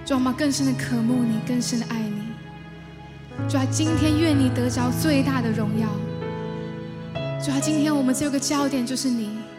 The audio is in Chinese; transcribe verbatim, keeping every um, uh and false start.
主啊，我们更深的渴慕你，更深的爱你。主啊，今天愿你得着最大的荣耀。主啊，今天我们只有个焦点，就是你。